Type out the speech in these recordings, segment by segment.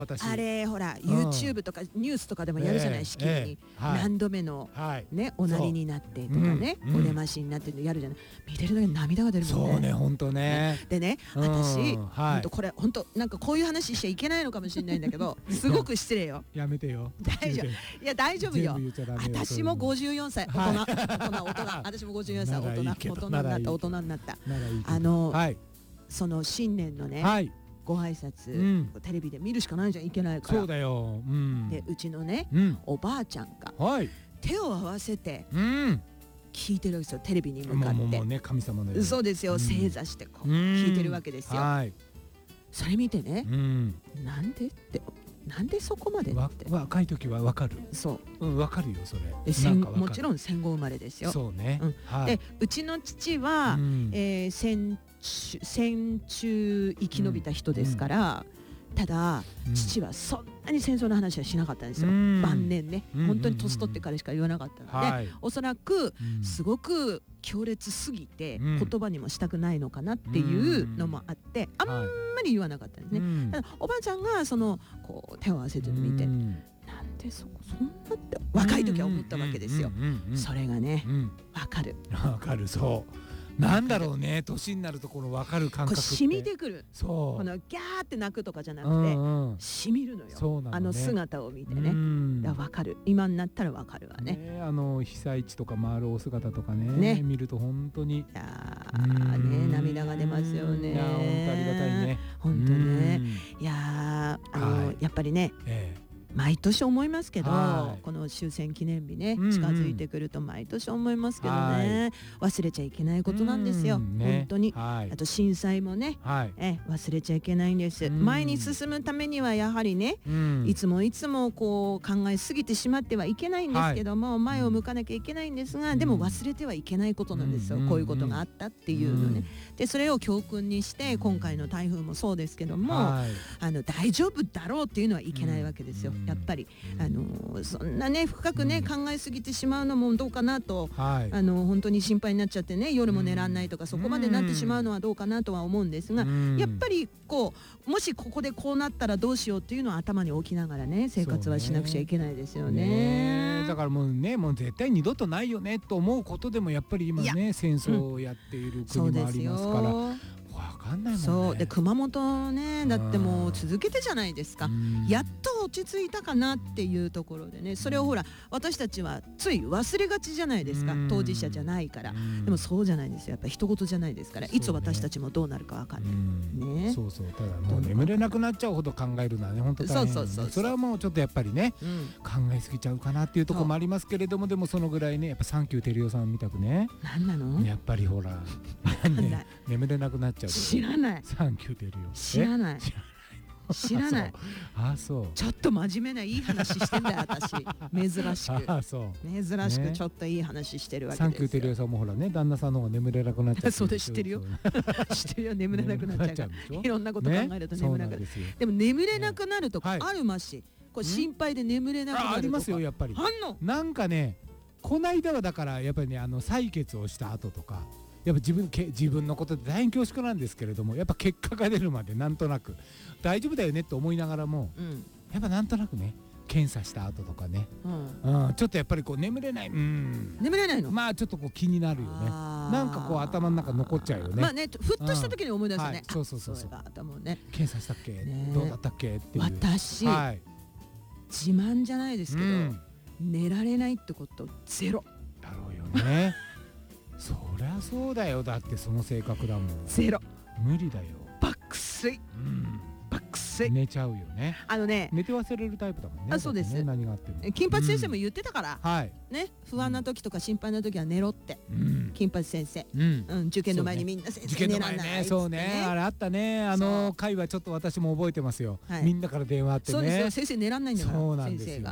私あれほら YouTube とかニュースとかでもやるじゃない、しきりに何度目のねおなりになってとかね、お出ましになってやるじゃない。見てるだけで涙が出るもんね。 そうね、本当ね。 でね、私本当これ本当なんかこういう話しちゃいけないのかもしれないんだけど、すごく失礼よ。 やめてよ。 大丈夫。いや大丈夫よ。私も54歳大人、私も54歳大人になった。その新年のねご挨拶、テレビで見るしかないじゃん、いけないから。 そうだよ。 でうちのねおばあちゃんが手を合わせて聞いてるわけですよ、テレビに向かって。 もうね、神様のように。 そうですよ、正座してこう聞いてるわけですよ。それ見てね、なんでって、なんでそこまでって。 若い時はわかる。 そう、 わかるよそれ。 もちろん戦後生まれですよ。 そうね。 でうちの父は戦中生き延びた人ですから、ただ父はそんなに戦争の話はしなかったんですよ、晩年ね。本当に年取ってからしか言わなかったので、おそらくすごく強烈すぎて言葉にもしたくないのかなっていうのもあって、あんまり言わなかったんですね。ただおばあちゃんがそのこう手を合わせてるの見て、なんでそんなって若い時は思ったわけですよ。それがね、わかる。 わかる。そうなんだろうね、年になるとこの分かる感覚って染みてくる。 そう、 このギャーって泣くとかじゃなくて染みるのよ、あの姿を見てね。だから分かる、今になったら分かるわね。 被災地とか回るお姿とかね見ると本当に涙が出ますよね。 本当ありがたいね、 本当ね。いややっぱりね、毎年思いますけど、この終戦記念日ね近づいてくると毎年思いますけどね、忘れちゃいけないことなんですよ、本当に。あと震災もね、忘れちゃいけないんです。前に進むためにはやはりね、いつもいつもこう考えすぎてしまってはいけないんですけども、前を向かなきゃいけないんですが、でも忘れてはいけないことなんですよ、こういうことがあったっていうのね。でそれを教訓にして今回の台風もそうですけども、大丈夫だろうっていうのはいけないわけですよ。やっぱりそんなね深くね考えすぎてしまうのもどうかなと、本当に心配になっちゃってね、夜も寝らんないとかそこまでなってしまうのはどうかなとは思うんですが、やっぱりこうもしここでこうなったらどうしようっていうのは頭に置きながらね生活はしなくちゃいけないですよね。 だからもうね、もう絶対二度とないよねと思うことでもやっぱり今ね戦争をやっている国もありますから。わかんないもんね。 そうで熊本ね、だってもう続けてじゃないですか。やっと落ち着いたかなっていうところでね、それをほら私たちはつい忘れがちじゃないですか、当事者じゃないから。でもそうじゃないですよ、やっぱり人事じゃないですから、いつ私たちもどうなるかわかんないね。 そうそう、ただもう眠れなくなっちゃうほど考えるのはね本当大変。それはもうちょっとやっぱりね、考えすぎちゃうかなっていうところもありますけれども、でもそのぐらいねやっぱサンキューテリオさんみたくね。 何なの？ やっぱりほら眠れなくなっちゃう。 知らない。 サンキューテリオ。 知らない。知らない。 あ、そう。 ちょっと真面目ないい話してんだよ私。珍しく。 あ、そう。 珍しくちょっといい話してるわけですよ。 サンキューテリオさんもほらね、旦那さんの方が眠れなくなっちゃう。 そうで知ってるよ。知ってるよ、眠れなくなっちゃうから。いろんなこと考えると眠れなくなる。でも眠れなくなるとかあるまし。これ心配で眠れなくなるとか。 ありますよやっぱり。 あんの？ なんかね、こないだはだからやっぱりね採血をした後とか。やっぱ自分のことで大変恐縮なんですけれども、やっぱ結果が出るまでなんとなく大丈夫だよねって思いながらも、やっぱなんとなくね検査した後とかね、ちょっとやっぱりこう眠れない、 眠れないの、 まあちょっとこう気になるよね。なんかこう頭の中残っちゃうよね。 まあね、ふっとした時に思い出すよね。 そうそうそうそう。検査したっけ、どうだったっけっていう。 私自慢じゃないですけど寝られないってことゼロだろうよね。そりゃそうだよ、だってその性格だもん。 ゼロ、 無理だよ。 爆睡、爆睡、 寝ちゃうよね。寝て忘れるタイプだもんね。 そうです。 何があっても。 金八先生も言ってたからね、不安な時とか心配な時は寝ろって。金八先生、受験の前にみんな先生寝らんない。 そうね、あれあったね。回はちょっと私も覚えてますよ。みんなから電話あってね。 そうですよ、先生寝らんないんだから。 そうなんですよ。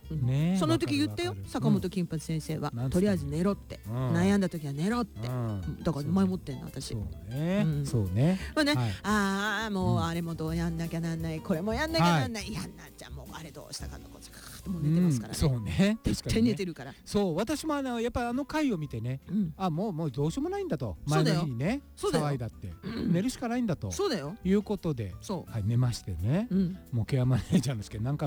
ね、 その時言ってよ、坂本金八先生は、とりあえず寝ろって、悩んだ時は寝ろって、だから前もってんの私。 そうね、そうね。 まあね、ああもうあれもどうやんなきゃなんない、これもやんなきゃなんない、やんなっちゃもうあれどうしたかとかもう寝てますからね。 そうね、 絶対寝てるから。 そう、私もやっぱ回を見てね、もうどうしようもないんだと、前の日にね騒いだって寝るしかないんだと、いうことで寝ましてね、もうケアマネージャーの試験何回